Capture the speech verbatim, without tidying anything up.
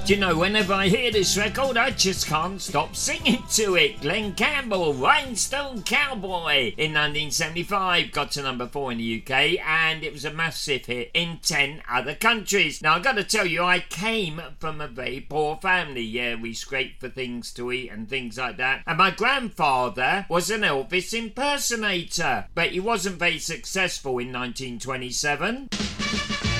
Do you know, whenever I hear this record, I just can't stop singing to it. Glenn Campbell, Rhinestone Cowboy, in nineteen seventy-five, got to number four in the U K, and it was a massive hit in ten other countries. Now, I've got to tell you, I came from a very poor family. Yeah, we scraped for things to eat and things like that. And my grandfather was an Elvis impersonator, but he wasn't very successful in nineteen twenty-seven.